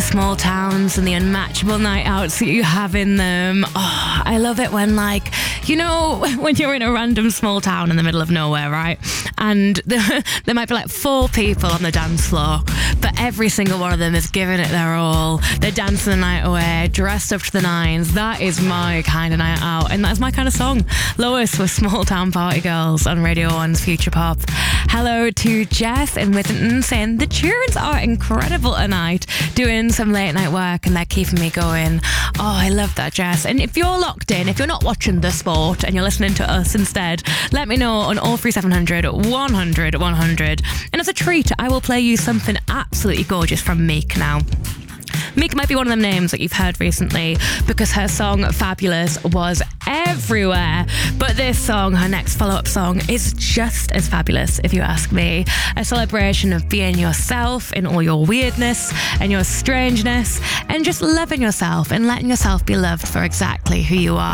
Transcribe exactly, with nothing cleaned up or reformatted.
small towns and the unmatchable night outs that you have in them. Oh, I love it when, like, you know, when you're in a random small town in the middle of nowhere, right? And there, there might be like four people on the dance floor, but every single one of them is giving it their all. They're dancing the night away, dressed up to the nines. That is my kind of night out, and that's my kind of song. Lois with Small Town Party Girls on Radio one's Future Pop. Hello to Jess in Withington saying the tunes are incredible tonight, doing some late night work and they're keeping me going. Oh, I love that, Jess. And if you're locked in, if you're not watching the sport and you're listening to us instead, let me know on oh three seven hundred, one hundred, one hundred. And as a treat, I will play you something absolutely gorgeous from Meek now. Meek might be one of them names that you've heard recently because her song Fabulous was everywhere. But this song, her next follow-up song, is just as fabulous, if you ask me. A celebration of being yourself in all your weirdness and your strangeness and just loving yourself and letting yourself be loved for exactly who you are.